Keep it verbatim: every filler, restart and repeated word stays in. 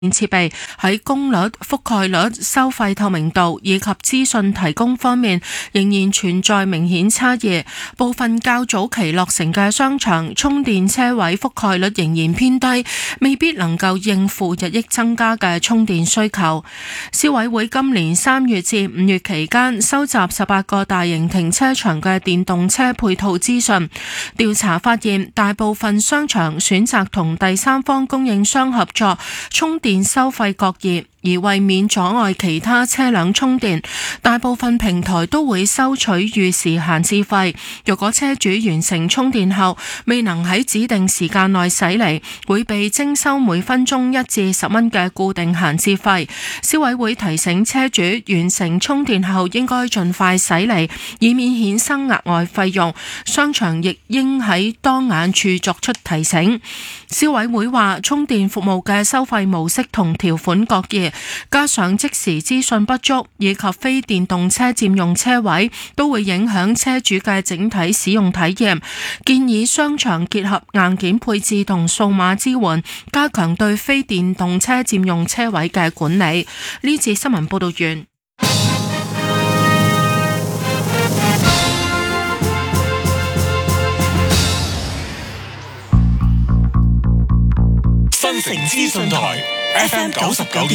設備喺功率、覆蓋率、收費透明度以及資訊提供方面仍然存在明顯差異。部分較早期落成嘅商場充電車位覆蓋率仍然偏低，未必能夠應付日益增加嘅充電需求。消委會今年三月至五月期間收集十八個大型停車場嘅電動車配套資訊，調查發現大部分商場選擇同第三方供應商合作充電收費各異，而為免阻礙其他車輛充電，大部分平台都會收取預時閒置費。若果車主完成充電後未能喺指定時間內駛離，會被徵收每分鐘一至十蚊嘅固定閒置費。消委會提醒車主完成充電後應該盡快駛離，以免衍生額外費用。商場亦應喺當眼處作出提醒。消委會話，充電服務嘅收費模式同條款各異，加上即時資訊不足以及非電動車佔用車位，都會影響車主嘅整體使用體驗。建議商場結合硬件配置同數碼支援，加強對非電動車佔用車位嘅管理。呢節新聞報道完。 新城資訊台 F M 九十九。